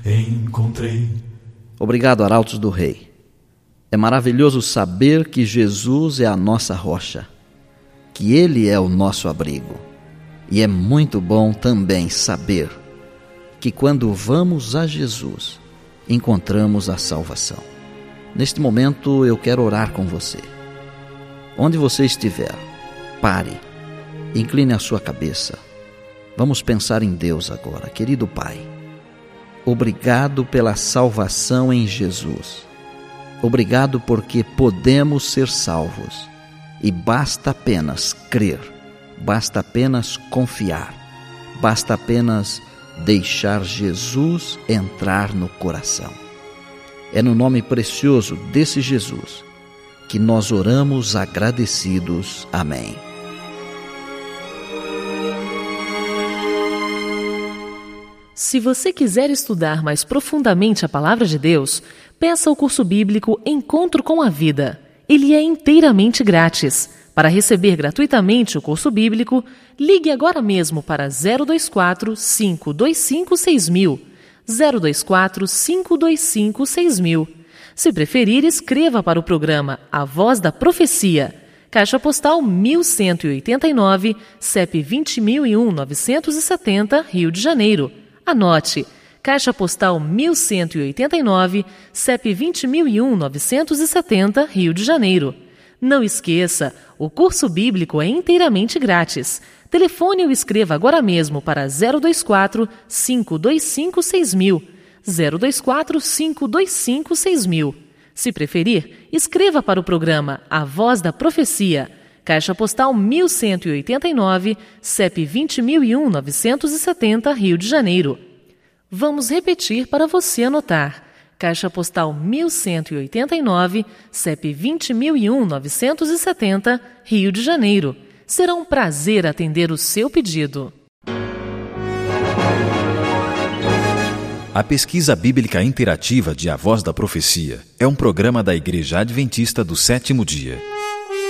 encontrei. Obrigado, Arautos do Rei. É maravilhoso saber que Jesus é a nossa rocha, que Ele é o nosso abrigo. E é muito bom também saber que quando vamos a Jesus, encontramos a salvação. Neste momento eu quero orar com você. Onde você estiver, pare, incline a sua cabeça. Vamos pensar em Deus agora. Querido Pai, obrigado pela salvação em Jesus. Obrigado porque podemos ser salvos e basta apenas crer, basta apenas confiar, basta apenas deixar Jesus entrar no coração. É no nome precioso desse Jesus que nós oramos agradecidos. Amém. Se você quiser estudar mais profundamente a Palavra de Deus, peça o curso bíblico Encontro com a Vida. Ele é inteiramente grátis. Para receber gratuitamente o curso bíblico, ligue agora mesmo para 024 525 6000. 024 525 6000. Se preferir, escreva para o programa A Voz da Profecia, Caixa Postal 1189, CEP 20.001-970, Rio de Janeiro. Anote, Caixa Postal 1189, CEP 20.001-970, Rio de Janeiro. Não esqueça, o curso bíblico é inteiramente grátis. Telefone ou escreva agora mesmo para 024 525 6000. 024 525 6000. Se preferir, escreva para o programa A Voz da Profecia, Caixa Postal 1189, CEP 20.001-970, Rio de Janeiro. Vamos repetir para você anotar. Caixa Postal 1189, CEP 20.001-970, Rio de Janeiro. Será um prazer atender o seu pedido. A Pesquisa Bíblica Interativa de A Voz da Profecia é um programa da Igreja Adventista do Sétimo Dia.